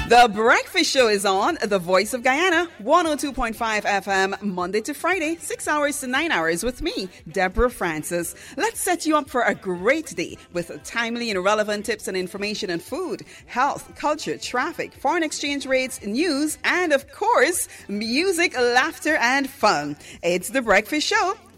The Breakfast Show is on The Voice of Guyana, 102.5 FM, Monday to Friday, 6 hours to 9 hours with me, Deborah Francis. Let's set you up for a great day with timely and relevant tips and information on food, health, culture, traffic, foreign exchange rates, news, and of course, music, laughter, and fun. It's The Breakfast Show